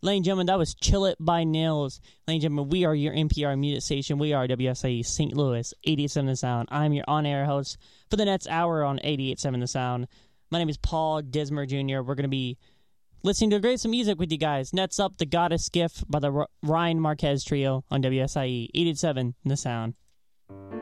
Ladies and gentlemen, that was Chill It by Nils. Ladies and gentlemen, we are your NPR music station. We are WSIE St. Louis, 88.7 The Sound. I'm your on-air host for the next hour on 88.7 The Sound. My name is Paul Dismer Jr. We're going to be listening to great some music with you guys. Next up, The Goddess Gift by the Ryan Marquez Trio on WSIE 88.7 The Sound.